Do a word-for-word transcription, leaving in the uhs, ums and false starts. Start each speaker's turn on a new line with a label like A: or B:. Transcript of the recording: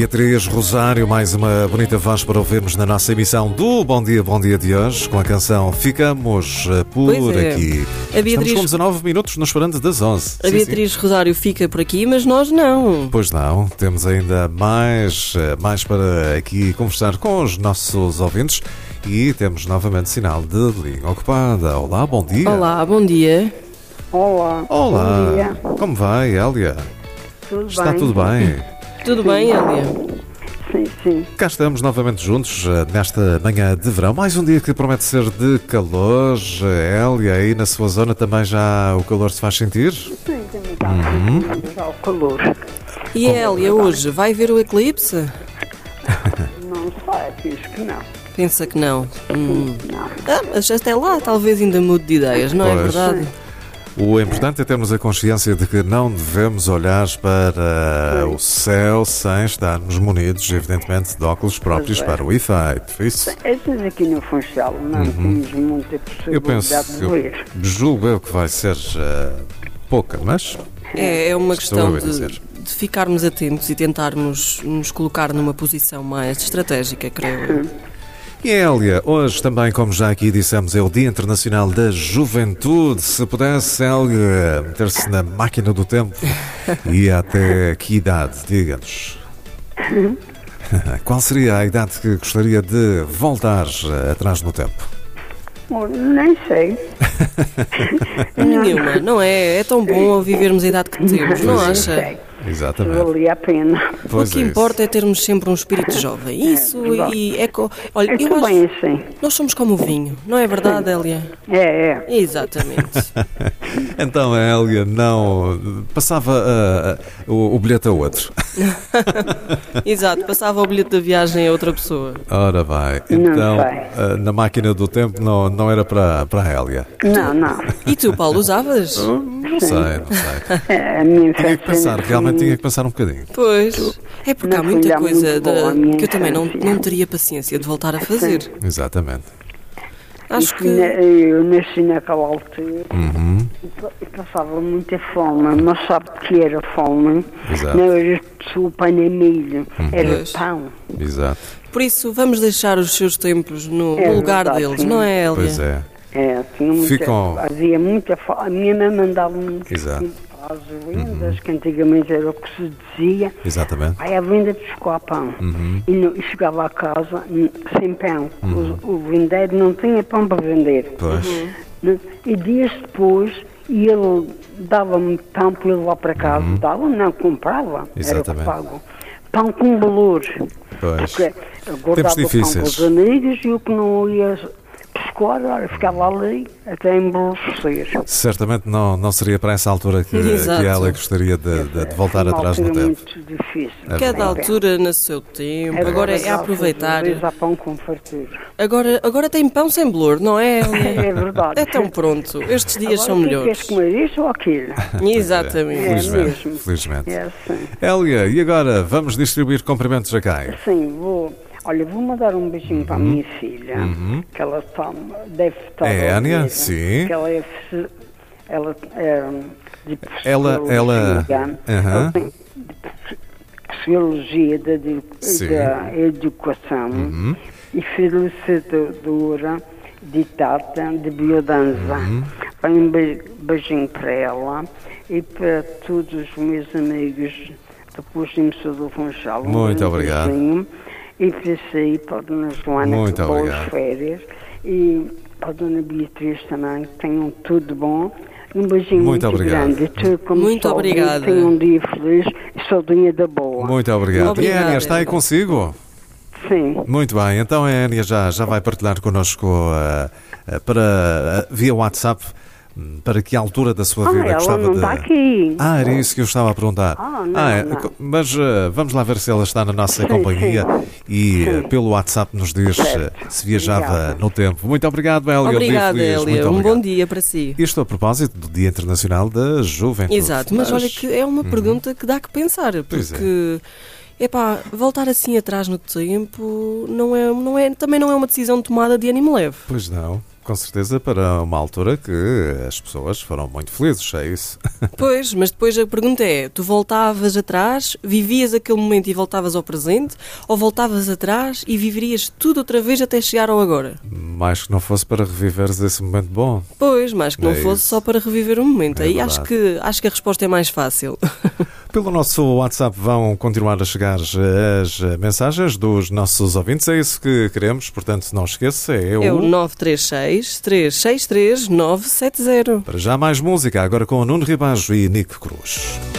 A: Beatriz Rosário, mais uma bonita voz para ouvirmos na nossa emissão do Bom Dia, Bom Dia de hoje, com a canção Ficamos por
B: é.
A: aqui.
B: A Beatriz...
A: Estamos com dezanove minutos nos esperando das onze.
B: A
A: sim,
B: Beatriz
A: sim.
B: Rosário fica por aqui, mas nós não.
A: Pois não, temos ainda mais, mais para aqui conversar com os nossos ouvintes e temos novamente sinal de linha ocupada. Olá, bom dia.
B: Olá, bom dia.
C: Olá.
A: Olá.
C: Bom dia.
A: Como vai, Hélia?
C: Tudo
A: Está
C: bem?
A: tudo bem?
B: Tudo bem, Hélia?
C: Sim, sim.
A: Cá estamos novamente juntos eh, nesta manhã de verão. Mais um dia que promete ser de calor. Eh, Hélia, aí na sua zona também já o calor se faz sentir?
C: Sim, também está uhum. já o calor.
B: E a Hélia hoje vai ver o eclipse?
C: Não sei, penso que não.
B: Pensa que não. Hum.
C: Não.
B: Ah, mas até lá talvez ainda mude de ideias, não é
A: Pois.
B: verdade?
A: O importante é termos a consciência de que não devemos olhar para o céu sem estarmos munidos, evidentemente, de óculos próprios
C: Pois é.
A: para o efeito. Isso
C: Estas aqui no Funchal não temos muita
A: eu penso,
C: possibilidade de
A: eu
C: ver.
A: julgo eu que vai ser eh, pouca, mas
B: É, é uma
A: Estou a
B: questão de,
A: dizer.
B: de ficarmos atentos e tentarmos nos colocar numa posição mais estratégica, creio eu.
A: E Hélia, hoje também, como já aqui dissemos, é o Dia Internacional da Juventude. Se pudesse, Hélia, meter-se na máquina do tempo, ia até que idade, diga-nos? Qual seria a idade que gostaria de voltar eh, atrás no tempo?
C: Bom, nem sei.
B: Nenhuma, não é? É tão bom vivermos a idade que temos, não
A: Pois é.
B: acha?
C: Sei. Se
A: Exatamente.
C: valia a pena.
A: Pois
B: O que
A: é
B: importa é termos sempre um espírito jovem. Isso
C: verdade.
B: e é co... Olha,
C: Eu
B: eu acho
C: também assim.
B: nós somos como o vinho, não é verdade, Hélia?
C: É, é.
B: Exatamente.
A: Então a Hélia não passava ah, ah, o, o bilhete a outro.
B: Exato, passava o bilhete da viagem a outra pessoa.
A: Ora vai,
C: Não
A: então
C: sei.
A: ah, na máquina do tempo não, não era para, para a Hélia.
C: Não, não.
B: E tu, Paulo, usavas?
A: Não sei, não sei.
C: É, a minha
A: Tinha que pensar,
C: infância
A: realmente
C: foi-
A: tinha que pensar um bocadinho.
B: Pois. É porque há
C: Não foi
B: muita
C: lá
B: coisa
C: muito boa
B: da-
C: a minha
B: que eu também não,
C: infância.
B: não teria paciência de voltar a fazer.
A: Exatamente.
B: Acho
C: E na-
B: que.
C: Eu nasci naquela altura
A: Uhum.
C: e pa- e passava muita fome, não sabe o que era fome.
A: Exato.
C: Não era sopa nem milho, era
B: Pois.
C: pão.
A: Exato.
B: Por isso, vamos deixar os seus tempos no,
C: É
B: no lugar
C: verdade,
B: deles,
C: sim.
B: não é, Hélia?
A: Pois é.
C: É, tinha muita,
A: Ficam-
C: fazia muita fome. A minha mãe mandava-me
A: Exato.
C: às vendas, que antigamente era o que se dizia.
A: Exatamente.
C: Aí a venda buscou pão. E, não, e chegava a casa hum, sem pão. O, o vendeiro não tinha pão para vender.
A: Pois.
C: Né? E dias depois, e ele dava-me pão para eu levar para casa. Dava, não, comprava.
A: Exatamente.
C: Era o que pago. Pão com valor.
A: Pois.
C: Porque eu guardava o pão
A: difíceis.
C: para os amigos e o que não ia pescar, olha, ficava ali até emborrecer.
A: Certamente não, não seria para essa altura que,
B: Exato.
A: que ela gostaria de, de- de voltar
C: Uma
A: atrás no
C: altura
A: tempo.
C: muito difícil.
A: É
B: Cada
A: verdade.
B: altura no seu tempo. Agora é aproveitar.
C: Às vezes há pão com fartura.
B: Agora, agora tem pão sem bolor, não é, Hélia?
C: É verdade.
B: É tão pronto. Estes dias
C: Agora,
B: são
C: o que
B: melhores.
C: Queres comer isso ou aquilo?
B: Exatamente.
C: É
A: Felizmente.
C: mesmo.
A: Felizmente.
C: É assim.
A: Hélia, e agora vamos distribuir cumprimentos a quem?
C: Sim, vou. Olha, vou mandar um beijinho para a minha filha, que ela está, deve estar.
A: É
C: a
A: Ania?
C: ouvir,
A: Sim.
C: Que ela é. fi- Ela é de
A: Ela- ela-
C: psicologia.
A: Aham.
C: Ela tem Psicologia da, edu-
A: Sim.
C: da educação e facilitadora ditata de biodança. Vai um be- beijinho para ela e para todos os meus amigos do Posto de Emissão do Funchal. Um
A: Muito
C: grande
A: obrigado.
C: beijinho. E para sair para a Dona Joana,
A: Muito
C: que boas
A: obrigado.
C: férias. E para a Dona Beatriz também, que tenham tudo bom. Um beijinho
A: Muito
C: muito,
A: obrigado.
C: grande. Tu, como
B: Muito
C: só,
B: obrigada.
C: Tenham um dia feliz e saudinha da boa.
A: Muito obrigado.
B: Obrigada,
A: E a Ania, está aí
B: Hélia.
A: consigo?
C: Sim.
A: Muito bem, então a Ania já, já vai partilhar connosco ah, ah, para, ah, via WhatsApp hum, para que altura da sua
C: Ah,
A: vida
C: ela
A: gostava
C: não
A: de...
C: está aqui.
A: Ah, era isso que eu estava a perguntar.
C: Ah, não,
A: é,
C: não.
A: co- Mas ah, vamos lá ver se ela está na nossa
C: Sim,
A: companhia
C: sim.
A: e ah,
C: Sim.
A: pelo WhatsApp nos diz ah,
C: Certo.
A: se viajava
C: Obrigada.
A: no tempo. Muito obrigado, Hélia. Um dia
B: Obrigada,
A: feliz.
B: Hélia.
A: Muito
B: Um
A: obrigado.
B: bom dia para si.
A: Isto a propósito do Dia Internacional da Juventude.
B: Exato, mas olha que é uma pergunta que dá que pensar,
A: Pois é.
B: porque epá, voltar assim atrás no tempo não é, não é, também não é uma decisão tomada de ânimo leve.
A: Pois não. Com certeza para uma altura que as pessoas foram muito felizes, é isso?
B: Pois, mas depois a pergunta é, tu voltavas atrás, vivias aquele momento e voltavas ao presente, ou voltavas atrás e viverias tudo outra vez até chegar ao agora?
A: Mais que não fosse para reviveres esse momento bom.
B: Pois, mais que não
A: É
B: fosse
A: isso.
B: só para reviver um momento.
A: É
B: Aí
A: verdade.
B: acho que, acho que a resposta é mais fácil.
A: Pelo nosso WhatsApp vão continuar a chegar as mensagens dos nossos ouvintes, é isso que queremos, portanto não esqueça, é o...
B: É o nove três seis, três seis três, nove sete zero.
A: Para já mais música, agora com o Nuno Ribajo e Nico Cruz.